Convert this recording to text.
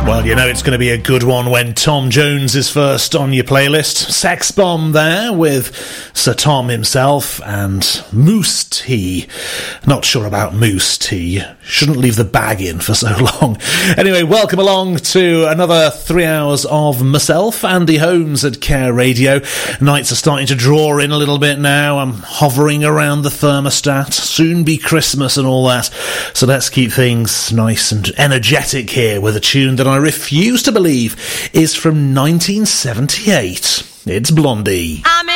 Well, you know it's going to be a good one when Tom Jones is first on your playlist. Sex Bomb there with Sir Tom himself and Moose Tea. Not sure about Moose Tea. Shouldn't leave the bag in for so long. Anyway, welcome along to another 3 hours of myself, Andy Holmes at Care Radio. Nights are starting to draw in a little bit now. I'm hovering around the thermostat. Soon be Christmas and all that. So let's keep things nice and energetic here with a tune that I refuse to believe is from 1978. It's Blondie. I'm